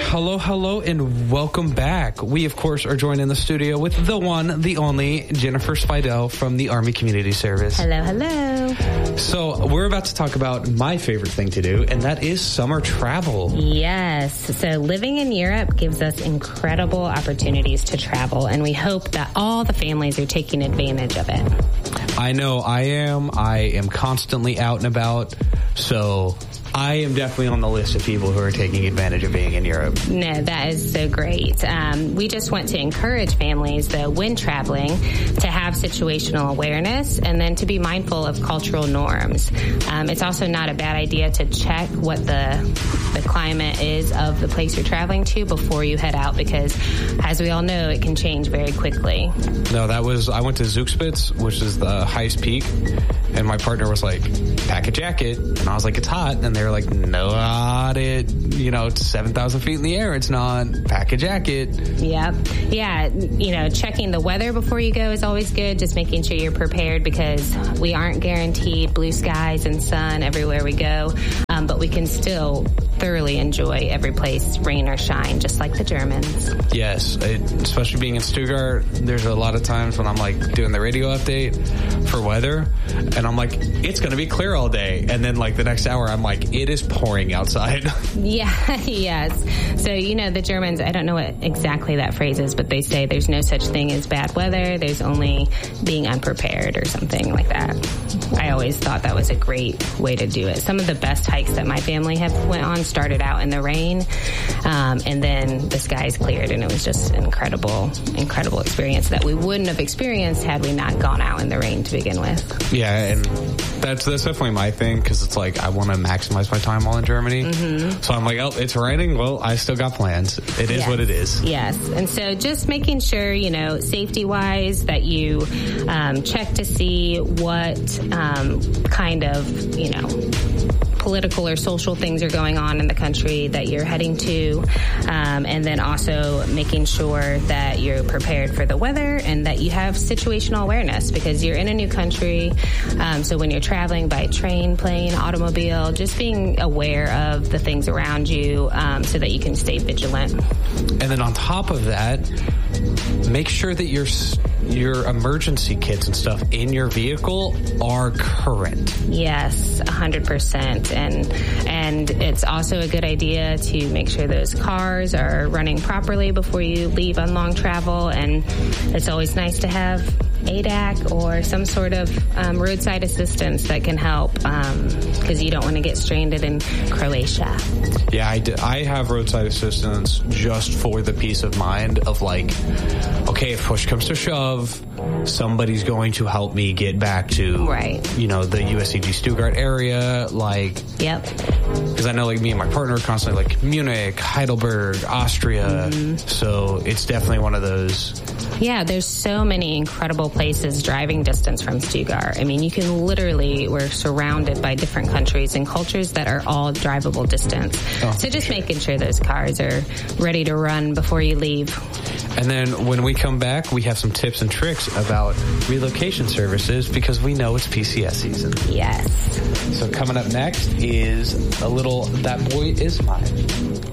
Hello, and welcome back. We, of course, are joined in the studio with the one, the only, Jennifer Spidell from the Army Community Service. Hello. So, we're about to talk about my favorite thing to do, and that is summer travel. Yes. So, living in Europe gives us incredible opportunities to travel, and we hope that all the families are taking advantage of it. I know I am. I am constantly out and about, so I am definitely on the list of people who are taking advantage of being in Europe. No, that is so great. We just want to encourage families, though, when traveling, to have situational awareness and then to be mindful of cultural norms. It's also not a bad idea to check what the climate is of the place you're traveling to before you head out, because, as we all know, it can change very quickly. No, I went to Zugspitze, which is the highest peak, and my partner was like, pack a jacket. And I was like, it's hot. And they were like, not it's 7,000 feet in the air. It's not. Pack a jacket. Yep. Yeah. Checking the weather before you go is always good. Just making sure you're prepared, because we aren't guaranteed blue skies and sun everywhere we go. But we can still thoroughly enjoy every place, rain or shine, just like the Germans. Yes. Especially being in Stuttgart, there's a lot of times when I'm like doing the radio update for weather, and I'm like, it's going to be clear all day. And then like the next hour, I'm like, it is pouring outside. Yeah, yes. So, the Germans, I don't know what exactly that phrase is, but they say there's no such thing as bad weather. There's only being unprepared or something like that. I always thought that was a great way to do it. Some of the best hikes that my family have went on started out in the rain, and then the skies cleared, and it was just an incredible experience that we wouldn't have experienced had we not gone out in the rain to begin with. Yeah, and that's definitely my thing, because it's like I want to maximize my time while in Germany. Mm-hmm. So I'm like, oh, it's raining. Well, I still got plans. It is what it is. Yes, and so just making sure, safety-wise, that you check to see what kind of, political or social things are going on in the country that you're heading to, and then also making sure that you're prepared for the weather and that you have situational awareness, because you're in a new country. So when you're traveling by train, plane, automobile, just being aware of the things around you so that you can stay vigilant. And then on top of that, make sure that your emergency kits and stuff in your vehicle are current. Yes, 100%. And it's also a good idea to make sure those cars are running properly before you leave on long travel. And it's always nice to have ADAC or some sort of roadside assistance that can help, because you don't want to get stranded in Croatia. Yeah, I have roadside assistance just for the peace of mind of like, okay, if push comes to shove, somebody's going to help me get back to, the USCG Stuttgart area, Yep. Because I know, me and my partner are constantly Munich, Heidelberg, Austria, so it's definitely one of those. Yeah, there's so many incredible places driving distance from Stuttgart. I mean, we're surrounded by different countries and cultures that are all drivable distance. So just making sure those cars are ready to run before you leave. And then when we come back, we have some tips and tricks about relocation services, because we know it's PCS season. Yes. So coming up next is a little That Boy Is Mine.